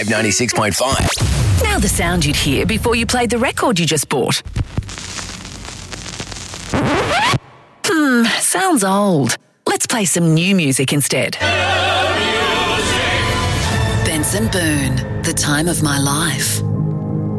Vibe 96.5. Now the sound you'd hear before you played the record you just bought. Sounds old. Let's play some new music instead. Benson Boone, The Time of My Life.